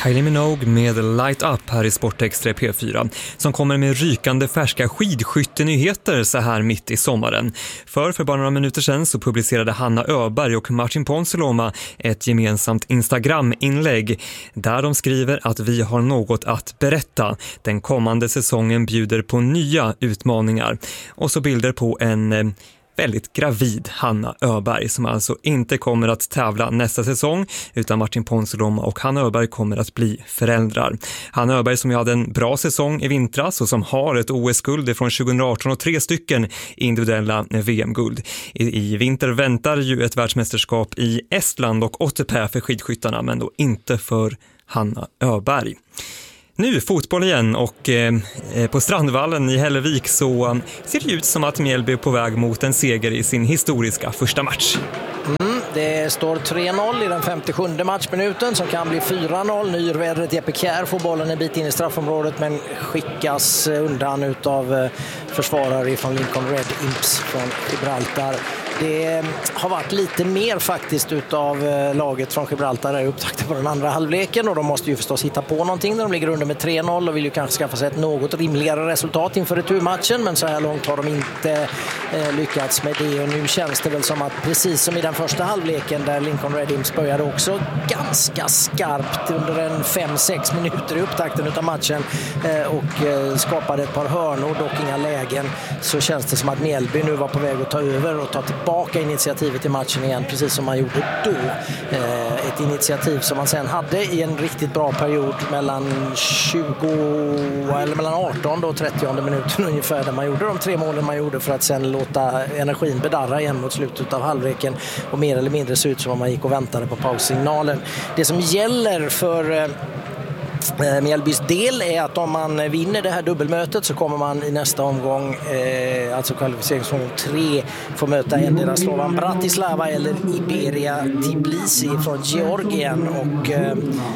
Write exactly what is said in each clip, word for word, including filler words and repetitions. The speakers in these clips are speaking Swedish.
Kylie Minogue med Light Up här i Sportextra P fyra som kommer med rykande färska skidskyttenyheter så här mitt i sommaren. För för bara några minuter sedan så publicerade Hanna Öberg och Martin Ponsiluoma ett gemensamt Instagram-inlägg där de skriver att vi har något att berätta. Den kommande säsongen bjuder på nya utmaningar. Och så bilder på en väldigt gravid Hanna Öberg som alltså inte kommer att tävla nästa säsong utan Martin Ponsiluoma och Hanna Öberg kommer att bli föräldrar. Hanna Öberg som ju hade en bra säsong i vintras och som har ett O S-guld från tjugoarton och tre stycken individuella V M-guld. I, I vinter väntar ju ett världsmästerskap i Estland och Otepää för skidskyttarna men då inte för Hanna Öberg. Nu fotboll igen och eh, på Strandvallen i Hällevik så ser det ut som att Mjällby är på väg mot en seger i sin historiska första match. Mm, det står tre noll i den femtiosjunde matchminuten som kan bli fyra noll. Nyrvädret Jeppe Kjær får bollen en bit in i straffområdet men skickas undan utav försvarare från Lincoln Red Imps från Gibraltar. Det har varit lite mer faktiskt utav laget från Gibraltar är upptakten på den andra halvleken och de måste ju förstås hitta på någonting när de ligger under med tre noll och vill ju kanske skaffa sig ett något rimligare resultat inför returmatchen men så här långt har de inte eh, lyckats med det och nu känns det väl som att precis som i den första halvleken där Lincoln Red Imps började också ganska skarpt under en fem sex minuter i upptakten utav matchen eh, och eh, skapade ett par hörnor, dock inga lägen, så känns det som att Mjällby nu var på väg att ta över och ta tillbaka baka initiativet i matchen igen precis som man gjorde då. Eh, ett initiativ som man sen hade i en riktigt bra period mellan tjugo eller mellan arton och trettio minuten ungefär där man gjorde de tre målen man gjorde för att sen låta energin bedarra igen mot slutet av halvleken och mer eller mindre se ut som om man gick och väntade på paussignalen. Det som gäller för eh, Mjällbys del är att om man vinner det här dubbelmötet så kommer man i nästa omgång, eh, alltså kvalificeringsomgång tre, få möta endera Slovan Bratislava eller Iberia Tbilisi från Georgien och eh,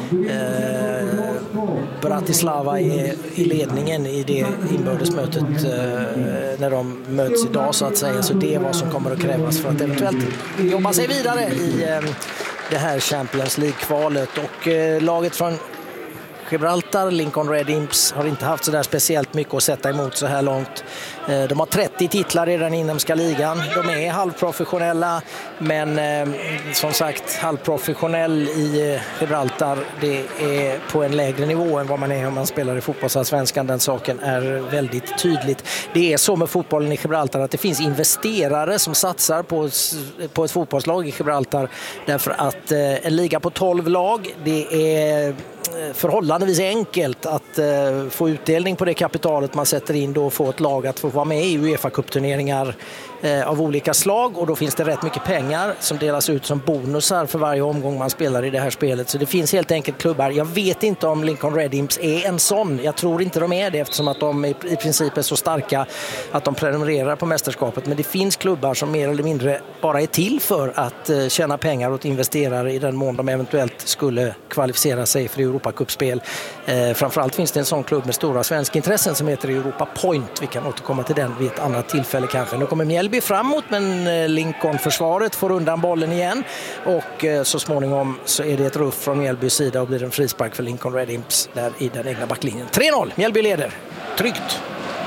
Bratislava är i ledningen i det inbördesmötet eh, när de möts idag så att säga, så det är vad som kommer att krävas för att eventuellt jobba sig vidare i eh, det här Champions League-kvalet och eh, laget från Gibraltar, Lincoln Red Imps, har inte haft så där speciellt mycket att sätta emot så här långt. De har trettio titlar i den inhemska ligan. De är halvprofessionella, men eh, som sagt, halvprofessionell i Gibraltar, det är på en lägre nivå än vad man är om man spelar i fotbollsallsvenskan. Den saken är väldigt tydligt. Det är så med fotbollen i Gibraltar att det finns investerare som satsar på, på ett fotbollslag i Gibraltar därför att eh, en liga på tolv lag, det är förhållandevis enkelt att uh, få utdelning på det kapitalet man sätter in då och få ett lag att få vara med i UEFA-cupturneringar uh, av olika slag och då finns det rätt mycket pengar som delas ut som bonusar för varje omgång man spelar i det här spelet. Så det finns helt enkelt klubbar. Jag vet inte om Lincoln Red Imps är en sån. Jag tror inte de är det eftersom att de i, i princip är så starka att de prenumererar på mästerskapet. Men det finns klubbar som mer eller mindre bara är till för att uh, tjäna pengar åt investerare i den mån de eventuellt skulle kvalificera sig för Europacupspel. Eh, framförallt finns det en sån klubb med stora svenska intressen som heter Europa Point. Vi kan återkomma till den vid ett annat tillfälle kanske. Nu kommer Mjällby framåt men eh, Lincoln-försvaret får undan bollen igen och eh, så småningom så är det ett ruff från Mjällbys sida och blir en frispark för Lincoln Red Imps där i den egna backlinjen. tre noll, Mjällby leder. Tryggt.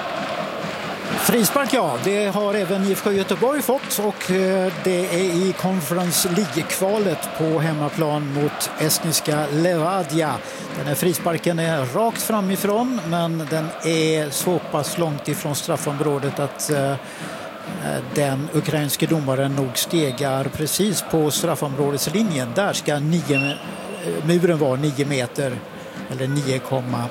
Frispark, ja, det har även I F K Göteborg fått och det är i Conference League-kvalet på hemmaplan mot estniska Levadia. Den här frisparken är rakt framifrån men den är så pass långt ifrån straffområdet att eh, den ukrainske domaren nog stegar precis på straffområdeslinjen. Där ska nio, muren vara nio meter eller nio komma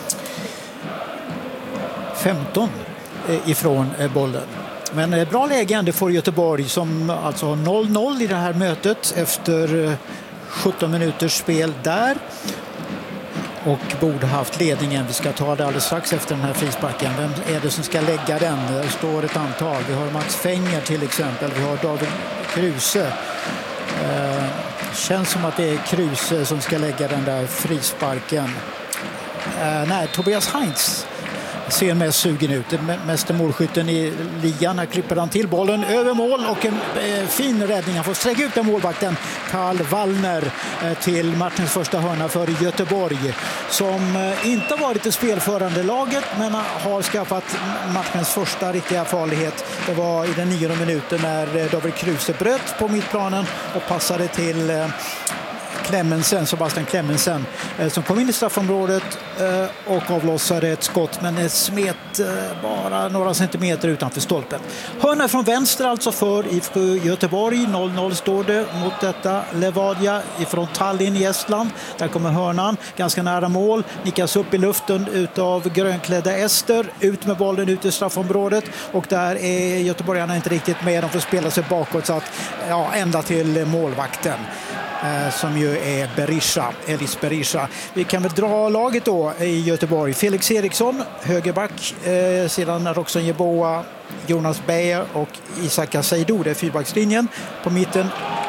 femton ifrån bollen. Men bra läge ändå för Göteborg som alltså har noll noll i det här mötet efter sjutton minuters spel där och borde haft ledningen. Vi ska ta det alldeles strax efter den här frisparken. Vem är det som ska lägga den? Det står ett antal. Vi har Max Fenger till exempel. Vi har David Kruse. Eh, känns som att det är Kruse som ska lägga den där frisparken. Eh, nej, Tobias Heinz ser mest sugen ut. Mest målskytten i ligan. Här klipper han till bollen över mål och en eh, fin räddning. Han får sträcka ut den målvakten Karl Wallner eh, till matchens första hörna för Göteborg, som eh, inte har varit i spelförande laget men har skaffat matchens första riktiga farlighet. Det var i den nionde minuten när eh, David Kruse bröt på mittplanen och passade till eh, Klemmensen, Sebastian Klemmensen, eh, som kom in i straffområdet eh, och avlossade ett skott, men det smet eh, bara några centimeter utanför stolpen. Hörna från vänster alltså för I F K Göteborg. noll noll står det mot detta Levadia ifrån Tallinn i Estland. Där kommer hörnan ganska nära mål, nickas upp i luften utav grönklädda ester, ut med bollen ut i straffområdet, och där är göteborgarna inte riktigt med. De får spela sig bakåt så att, ja, ända till målvakten, som ju är Berisha, Elis Berisha. Vi kan väl dra laget då i Göteborg. Felix Eriksson, högerback, eh, sedan Roxon Jeboa, Jonas Beijer och Isak Seydou, det är fyrbackslinjen. På mitten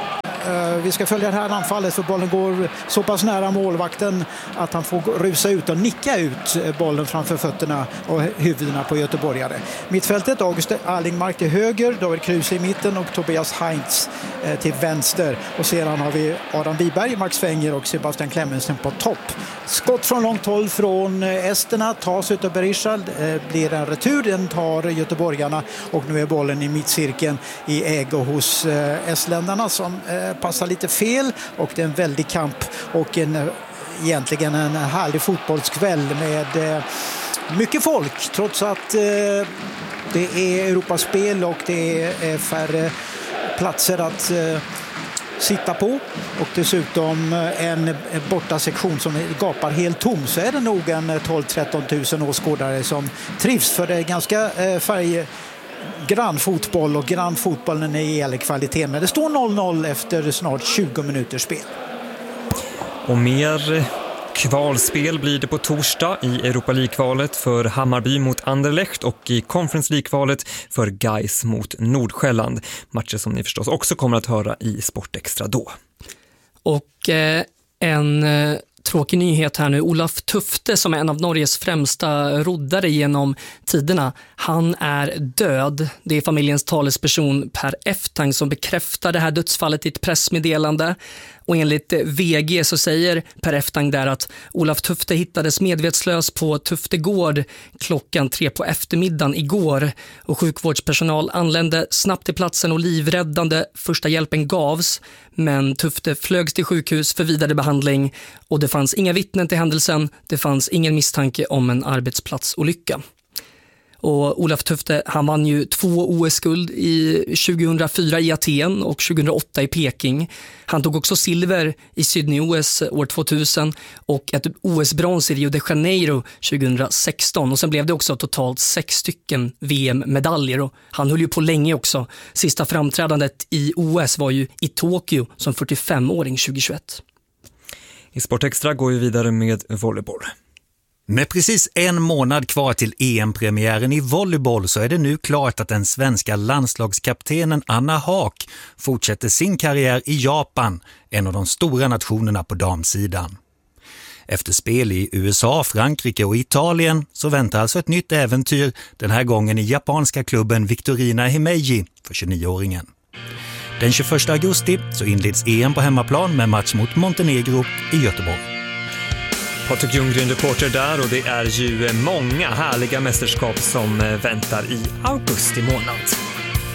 vi ska följa det här anfallet, för bollen går så pass nära målvakten att han får rusa ut och nicka ut bollen framför fötterna och huvudena på göteborgare. Mittfältet, August Allingmark till höger, David Kruse i mitten och Tobias Heinz till vänster. Och sedan har vi Adam Wiberg, Max Fenger och Sebastian Klemmensen på topp. Skott från långt håll från esterna tas ut av Berisha, blir en retur, den tar göteborgarna, och nu är bollen i mittcirkeln i ägo hos estländarna som passar lite fel, och det är en väldig kamp och en, egentligen en härlig fotbollskväll med mycket folk, trots att det är Europaspel och det är färre platser att sitta på, och dessutom en borta sektion som gapar helt tom, så är det nog en tolv till tretton tusen åskådare som trivs, för det är ganska färg grann fotboll, och grann fotbollen är i hela kvalitet. Men det står noll noll efter snart tjugo minuters spel. Och mer kvalspel blir det på torsdag i Europa League-kvalet för Hammarby mot Anderlecht och i Conference League-kvalet för Gais mot Nordsjälland. Matcher som ni förstås också kommer att höra i Sportextra då. Och eh, en... Eh... tråkig nyhet här nu. Olaf Tufte, som är en av Norges främsta roddare genom tiderna, han är död. Det är familjens talesperson Per Eftang som bekräftar det här dödsfallet i ett pressmeddelande. Och enligt V G så säger Per Eftang där att Olaf Tufte hittades medvetslös på Tuftegård klockan tre på eftermiddagen igår. Och sjukvårdspersonal anlände snabbt till platsen och livräddande första hjälpen gavs. Men Tufte flögs till sjukhus för vidare behandling, och det fanns inga vittnen till händelsen. Det fanns ingen misstanke om en arbetsplatsolycka. Och Olaf Tufte, han vann ju två O S-guld i tjugohundrafyra i Aten och tjugohundraåtta i Peking. Han tog också silver i Sydney-O S år tvåtusen och ett O S-brons i Rio de Janeiro tjugohundrasexton. Och sen blev det också totalt sex stycken V M-medaljer, och han höll ju på länge också. Sista framträdandet i O S var ju i Tokyo som fyrtiofemåring tjugohundratjugoett. I Sportextra går vi vidare med volleyboll. Med precis en månad kvar till E M-premiären i volleyboll så är det nu klart att den svenska landslagskaptenen Anna Haak fortsätter sin karriär i Japan, en av de stora nationerna på damsidan. Efter spel i U S A, Frankrike och Italien så väntar alltså ett nytt äventyr, den här gången i japanska klubben Victorina Himeji för tjugonioåringen. Den tjugoförsta augusti så inleds E M på hemmaplan med match mot Montenegro i Göteborg. Patrik Ljunggren, reporter där, och det är ju många härliga mästerskap som väntar i augusti månad.